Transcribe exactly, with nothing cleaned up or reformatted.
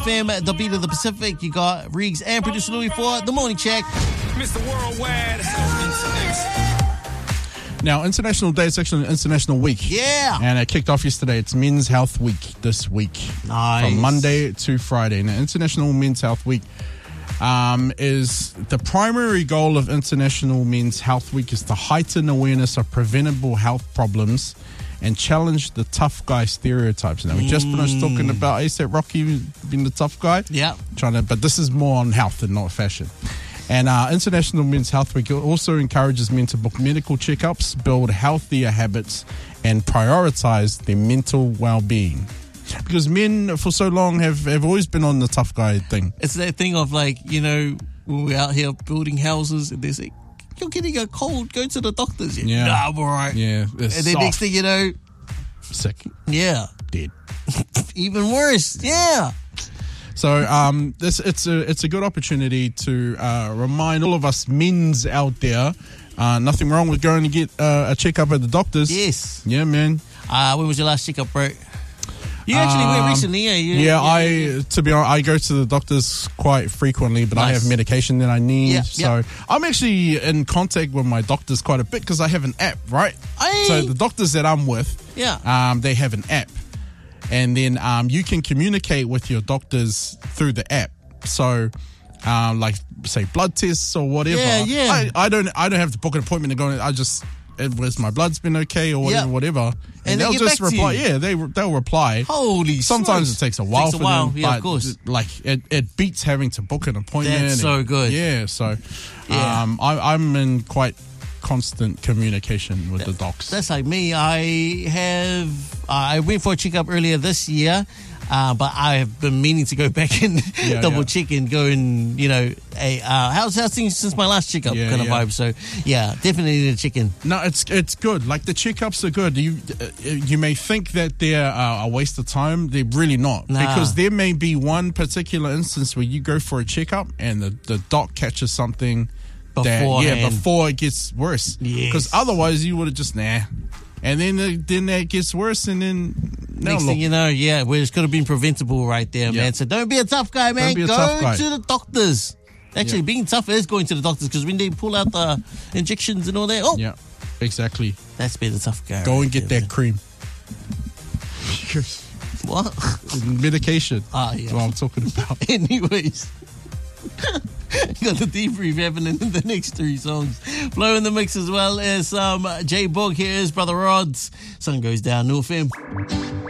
Fam, the beat of the Pacific. You got Riggs and producer Louis for the morning check. Mister Worldwide Health Incidents. Now, International Day is actually an International Week. Yeah. And it kicked off yesterday. It's Men's Health Week this week. Nice. From Monday to Friday. Now, International Men's Health Week um, is the primary goal of International Men's Health Week is to heighten awareness of preventable health problems and challenge the tough guy stereotypes. Now, we just finished talking about ASAP Rocky being the tough guy. Yeah. Trying to, but this is more on health and not fashion. And uh, International Men's Health Week also encourages men to book medical checkups, build healthier habits, and prioritize their mental well-being. Because men, for so long, have, have always been on the tough guy thing. It's that thing of like, you know, when we're out here building houses and they say, you're getting a cold, go to the doctors. Yeah. Nah, I'm all right. Yeah. And then next thing you know, sick. Yeah. Dead. Even worse. Yeah. So um, this it's a it's a good opportunity to uh, remind all of us men's out there, uh, nothing wrong with going to get uh, a checkup at the doctors. Yes. Yeah, man. Uh, when was your last checkup, bro? You actually um, went recently, yeah? You, yeah, yeah, I yeah. to be honest, I go to the doctors quite frequently, but Nice. I have medication that I need. Yeah, so yeah. I'm actually in contact with my doctors quite a bit because I have an app, right? Aye. So the doctors that I'm with, Yeah. um, they have an app. And then um, you can communicate with your doctors through the app. So, um, like, say, blood tests or whatever. Yeah, yeah. I, I don't I don't have to book an appointment to go in. I just, it was my blood's been okay or whatever, Yeah. whatever. And, And they they'll get just back to reply. you. Yeah, they, they'll reply. Holy Sometimes smokes. it takes a while Takes a for while, them. yeah, but of course. Like, it, it beats having to book an appointment. That's and- so good. Yeah, so Yeah. Um, I, I'm in quite constant communication with the docs. That's like me. I have. I went for a checkup earlier this year, uh, but I have been meaning to go back and Yeah, double yeah. check and go and you know, a, uh, how's how's things since my last checkup Yeah, kind of yeah. vibe. So yeah, definitely need a chicken. No, it's it's good. Like the checkups are good. You uh, you may think that they're uh, a waste of time. They're really not, Nah. because there may be one particular instance where you go for a checkup and the, the doc catches something that yeah Beforehand. before it gets worse. Yes. Because otherwise you would have just nah, and then uh, then that gets worse, and then now Next look. thing you know, yeah, well, it's could have been preventable right there, Yeah. man. So don't be a tough guy, man. be a Go tough guy. to the doctors. Actually, Yeah. being tough is going to the doctors because when they pull out the injections and all that, oh, Yeah, exactly. that's being a tough guy. Go right and get there, that cream. man. What? Medication. Ah, That's yeah. what I'm talking about. Anyways. Got the debrief happening in the next three songs. Flow in the mix as well as um, J Bog. Here is Brother Rods. Sun goes down, North End.